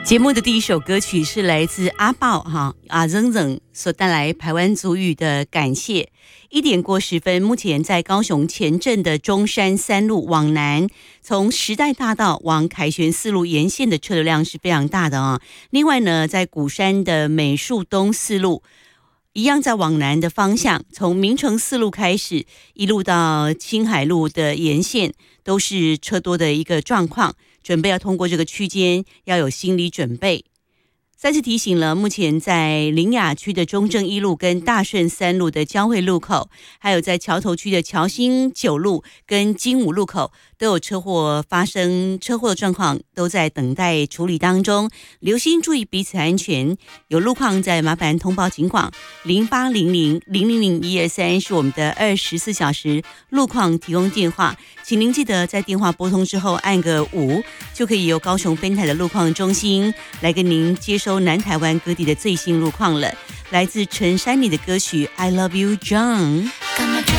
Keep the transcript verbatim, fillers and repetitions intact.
节目的第一首歌曲是来自阿豹哈阿曾曾所带来排湾族语的感谢。一点过十分，目前在高雄前镇的中山三路往南，从时代大道往凯旋四路沿线的车流量是非常大的啊。另外呢，在鼓山的美术东四路，一样在往南的方向，从明城四路开始，一路到青海路的沿线，都是车多的一个状况。准备要通过这个区间，要有心理准备。再次提醒了，目前在苓雅区的中正一路跟大顺三路的交汇路口，还有在桥头区的桥新九路跟金武路口都有车祸发生，车祸的状况都在等待处理当中，留心注意彼此安全。有路况再麻烦通报警广零八零零零零零一二三是我们的二十四小时路况提供电话，请您记得在电话拨通之后按个五，就可以由高雄分台的路况中心来跟您接收南台湾各地的最新路况了。来自陈珊妮的歌曲 I Love You John。